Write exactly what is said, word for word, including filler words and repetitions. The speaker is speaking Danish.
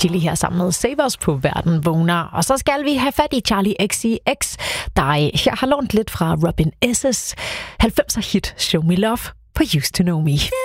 Chili her sammen med Save Us på Verden Vågner. Og så skal vi have fat i Charli X C X, der jeg har lånt lidt fra Robin S.'s halvfemser hit Show Me Love på Used to Know Me.